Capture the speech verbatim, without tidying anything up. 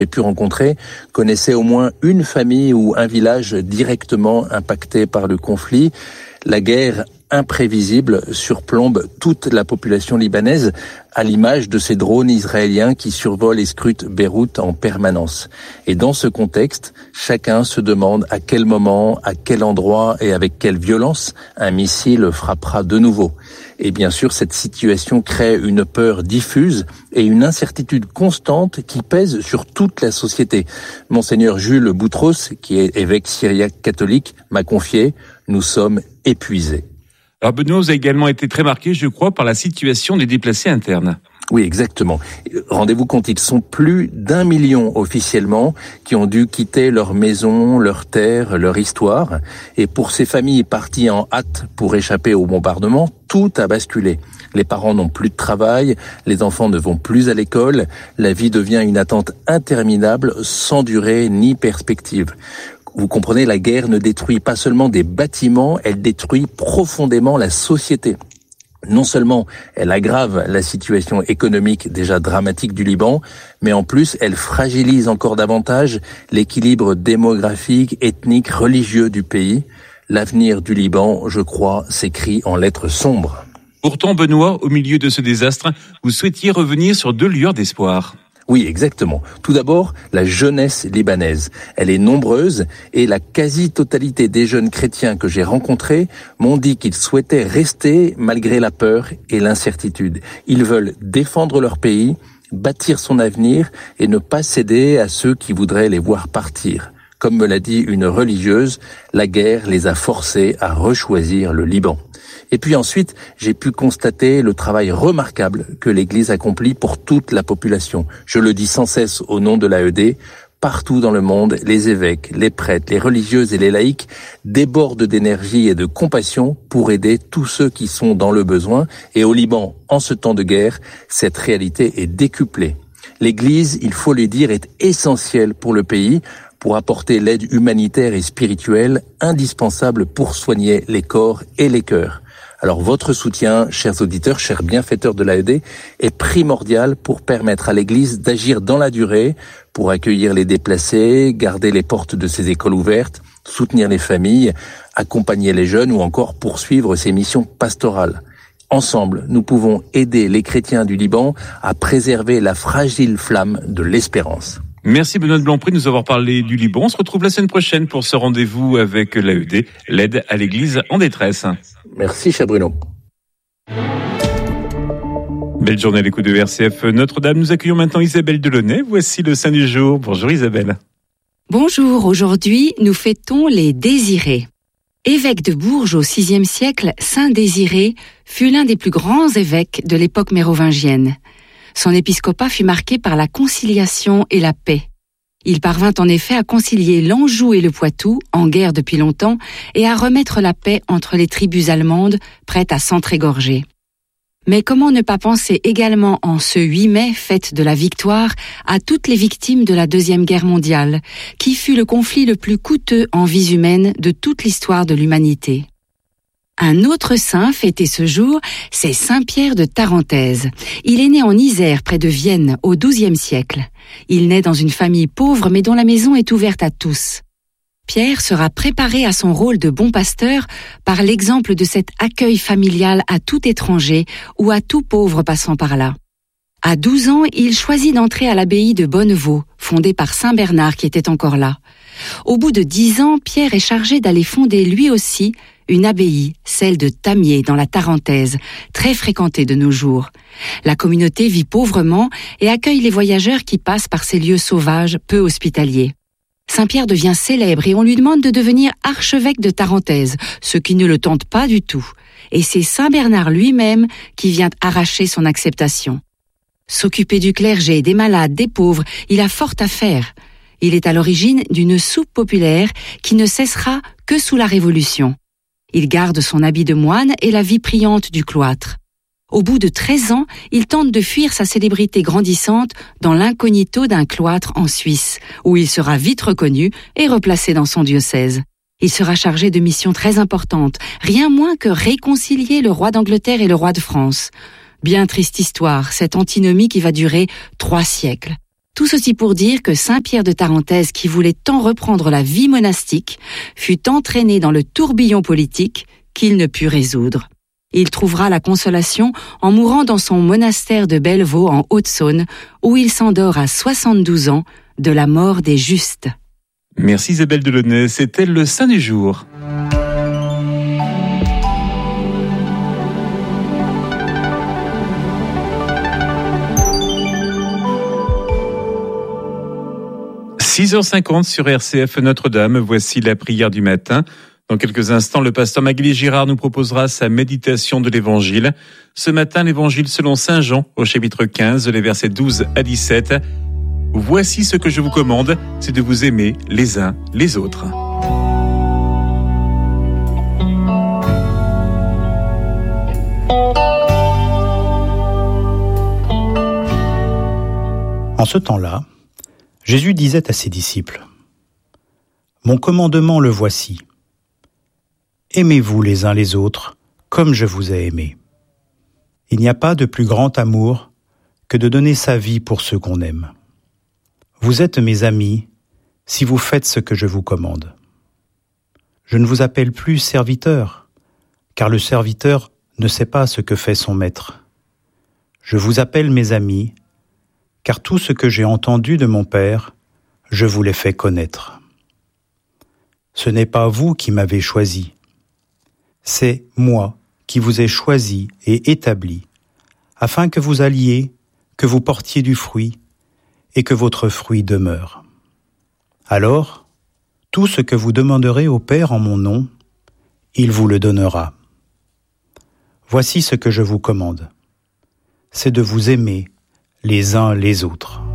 j'ai pu rencontrer connaissaient au moins une famille ou un village directement impacté par le conflit. La guerre imprévisible surplombe toute la population libanaise, à l'image de ces drones israéliens qui survolent et scrutent Beyrouth en permanence. Et dans ce contexte, chacun se demande à quel moment, à quel endroit et avec quelle violence un missile frappera de nouveau. Et bien sûr, cette situation crée une peur diffuse et une incertitude constante qui pèse sur toute la société. Monseigneur Jules Boutros, qui est évêque syriaque catholique, m'a confié « Nous sommes épuisés ». Alors Benoît, vous avez également été très marqué, je crois, par la situation des déplacés internes. Oui, exactement. Rendez-vous compte, ils sont plus d'un million officiellement qui ont dû quitter leur maison, leur terre, leur histoire. Et pour ces familles parties en hâte pour échapper au bombardement, tout a basculé. Les parents n'ont plus de travail, les enfants ne vont plus à l'école, la vie devient une attente interminable, sans durée ni perspective. Vous comprenez, la guerre ne détruit pas seulement des bâtiments, elle détruit profondément la société. Non seulement elle aggrave la situation économique déjà dramatique du Liban, mais en plus elle fragilise encore davantage l'équilibre démographique, ethnique, religieux du pays. L'avenir du Liban, je crois, s'écrit en lettres sombres. Pourtant, Benoît, au milieu de ce désastre, vous souhaitiez revenir sur deux lueurs d'espoir. Oui, exactement. Tout d'abord, la jeunesse libanaise. Elle est nombreuse et la quasi-totalité des jeunes chrétiens que j'ai rencontrés m'ont dit qu'ils souhaitaient rester malgré la peur et l'incertitude. Ils veulent défendre leur pays, bâtir son avenir et ne pas céder à ceux qui voudraient les voir partir. Comme me l'a dit une religieuse, la guerre les a forcés à rechoisir le Liban. Et puis ensuite, j'ai pu constater le travail remarquable que l'Église accomplit pour toute la population. Je le dis sans cesse au nom de l'A E D, partout dans le monde, les évêques, les prêtres, les religieuses et les laïcs débordent d'énergie et de compassion pour aider tous ceux qui sont dans le besoin. Et au Liban, en ce temps de guerre, cette réalité est décuplée. L'Église, il faut le dire, est essentielle pour le pays, pour apporter l'aide humanitaire et spirituelle indispensable pour soigner les corps et les cœurs. Alors votre soutien, chers auditeurs, chers bienfaiteurs de l'A E D, est primordial pour permettre à l'Église d'agir dans la durée, pour accueillir les déplacés, garder les portes de ses écoles ouvertes, soutenir les familles, accompagner les jeunes ou encore poursuivre ses missions pastorales. Ensemble, nous pouvons aider les chrétiens du Liban à préserver la fragile flamme de l'espérance. Merci Benoît de Blancpré de nous avoir parlé du Liban. On se retrouve la semaine prochaine pour ce rendez-vous avec l'A E D, l'aide à l'Église en détresse. Merci, cher Bruno. Belle journée à l'écoute de R C F Notre-Dame. Nous accueillons maintenant Isabelle Delaunay. Voici le Saint du jour. Bonjour Isabelle. Bonjour, aujourd'hui nous fêtons les Désirés. Évêque de Bourges au sixième siècle, Saint Désiré fut l'un des plus grands évêques de l'époque mérovingienne. Son épiscopat fut marqué par la conciliation et la paix. Il parvint en effet à concilier l'Anjou et le Poitou, en guerre depuis longtemps, et à remettre la paix entre les tribus allemandes, prêtes à s'entrégorger. Mais comment ne pas penser également en ce huit mai, fête de la victoire, à toutes les victimes de la Deuxième Guerre mondiale, qui fut le conflit le plus coûteux en vies humaines de toute l'histoire de l'humanité. Un autre saint fêté ce jour, c'est Saint Pierre de Tarentaise. Il est né en Isère, près de Vienne, au douzième siècle. Il naît dans une famille pauvre, mais dont la maison est ouverte à tous. Pierre sera préparé à son rôle de bon pasteur par l'exemple de cet accueil familial à tout étranger ou à tout pauvre passant par là. À douze ans, il choisit d'entrer à l'abbaye de Bonnevaux, fondée par Saint Bernard qui était encore là. Au bout de dix ans, Pierre est chargé d'aller fonder lui aussi une abbaye, celle de Tamier dans la Tarentaise, très fréquentée de nos jours. La communauté vit pauvrement et accueille les voyageurs qui passent par ces lieux sauvages peu hospitaliers. Saint-Pierre devient célèbre et on lui demande de devenir archevêque de Tarentaise, ce qui ne le tente pas du tout. Et c'est Saint Bernard lui-même qui vient arracher son acceptation. S'occuper du clergé, des malades, des pauvres, il a fort à faire. Il est à l'origine d'une soupe populaire qui ne cessera que sous la Révolution. Il garde son habit de moine et la vie priante du cloître. Au bout de treize ans, il tente de fuir sa célébrité grandissante dans l'incognito d'un cloître en Suisse, où il sera vite reconnu et replacé dans son diocèse. Il sera chargé de missions très importantes, rien moins que réconcilier le roi d'Angleterre et le roi de France. Bien triste histoire, cette antinomie qui va durer trois siècles. Tout ceci pour dire que saint Pierre de Tarentaise, qui voulait tant reprendre la vie monastique, fut entraîné dans le tourbillon politique qu'il ne put résoudre. Il trouvera la consolation en mourant dans son monastère de Bellevaux en Haute-Saône, où il s'endort à soixante-douze ans de la mort des justes. Merci Isabelle Delaunay, c'était le Saint du jour. six heures cinquante sur R C F Notre-Dame, voici la prière du matin. Dans quelques instants, le pasteur Magali Girard nous proposera sa méditation de l'Évangile. Ce matin, l'Évangile selon saint Jean, au chapitre quinze, les versets douze à dix-sept. Voici ce que je vous commande, c'est de vous aimer les uns les autres. En ce temps-là, Jésus disait à ses disciples : « Mon commandement le voici. Aimez-vous les uns les autres comme je vous ai aimés. Il n'y a pas de plus grand amour que de donner sa vie pour ceux qu'on aime. Vous êtes mes amis si vous faites ce que je vous commande. Je ne vous appelle plus serviteur, car le serviteur ne sait pas ce que fait son maître. Je vous appelle mes amis, car tout ce que j'ai entendu de mon Père, je vous l'ai fait connaître. Ce n'est pas vous qui m'avez choisi, c'est moi qui vous ai choisi et établi, afin que vous alliez, que vous portiez du fruit, et que votre fruit demeure. Alors, tout ce que vous demanderez au Père en mon nom, il vous le donnera. Voici ce que je vous commande, c'est de vous aimer les uns les autres.